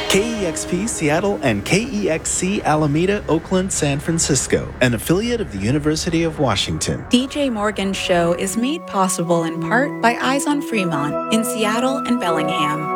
KEXP Seattle and KEXC Alameda, Oakland, San Francisco, an affiliate of the University of Washington. DJ Morgan's show is made possible in part by Eyes on Fremont in Seattle and Bellingham.